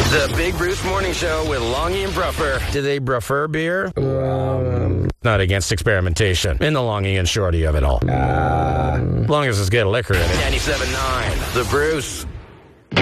The Big Bruce Morning Show with Longy and Bruffer. Do they prefer beer? Not against experimentation. In the Longy and Shorty of it all. As long as it's good liquor in it. 97.9, The Bruce.